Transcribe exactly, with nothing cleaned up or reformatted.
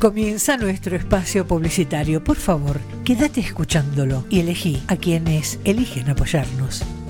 Comienza nuestro espacio publicitario. Por favor, quédate escuchándolo y elegí a quienes eligen apoyarnos.